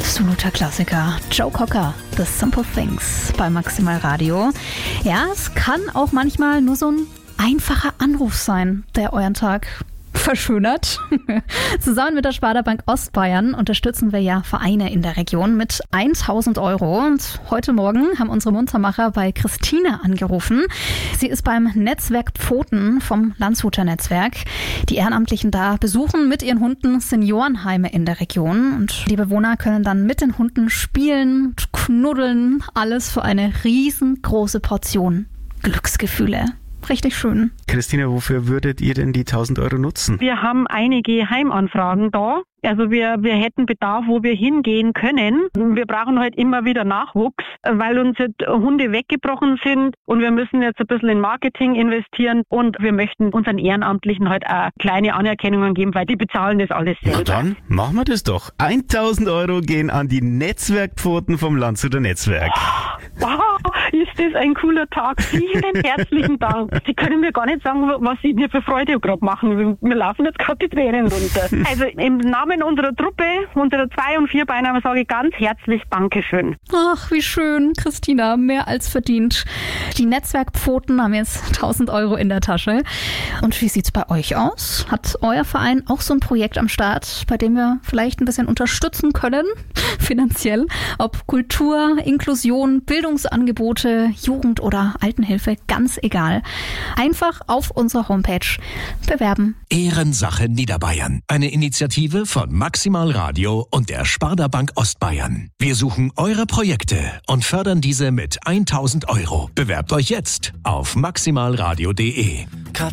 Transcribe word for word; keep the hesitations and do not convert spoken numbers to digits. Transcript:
absoluter Klassiker. Joe Cocker, The Simple Things bei Maximal Radio. Ja, es kann auch manchmal nur so ein einfacher Anruf sein, der euren Tag verschönert. Zusammen mit der Sparda Bank Ostbayern unterstützen wir ja Vereine in der Region mit tausend Euro. Und heute Morgen haben unsere Muntermacher bei Christine angerufen. Sie ist beim Netzwerk Pfoten vom Landshuter Netzwerk. Die Ehrenamtlichen da besuchen mit ihren Hunden Seniorenheime in der Region. Und die Bewohner können dann mit den Hunden spielen, knuddeln. Alles für eine riesengroße Portion Glücksgefühle. Richtig schön. Christina, wofür würdet ihr denn die tausend Euro nutzen? Wir haben einige Heimanfragen da. Also wir, wir hätten Bedarf, wo wir hingehen können. Wir brauchen halt immer wieder Nachwuchs, weil uns jetzt Hunde weggebrochen sind und wir müssen jetzt ein bisschen in Marketing investieren und wir möchten unseren Ehrenamtlichen halt auch kleine Anerkennungen geben, weil die bezahlen das alles selber. Na dann, machen wir das doch. tausend Euro gehen an die Netzwerkpfoten vom Landshuter Netzwerk. Wow, ist das ein cooler Tag. Vielen herzlichen Dank. Sie können mir gar nicht sagen, was Sie mir für Freude gerade machen. Wir, wir laufen jetzt gerade die Tränen runter. Also im Namen unserer Truppe, unserer Zwei- und Vierbeiner, sage ich ganz herzlich Dankeschön. Ach, wie schön, Christina, mehr als verdient. Die Netzwerkpfoten haben jetzt tausend Euro in der Tasche. Und wie sieht's bei euch aus? Hat euer Verein auch so ein Projekt am Start, bei dem wir vielleicht ein bisschen unterstützen können, finanziell? Ob Kultur, Inklusion, Bildungsangebote, Jugend- oder Altenhilfe, ganz egal. Einfach auf unserer Homepage bewerben. Ehrensache Niederbayern. Eine Initiative von Maximal Radio und der Sparda Bank Ostbayern. Wir suchen eure Projekte und fördern diese mit tausend Euro. Bewerbt euch jetzt auf maximalradio punkt de.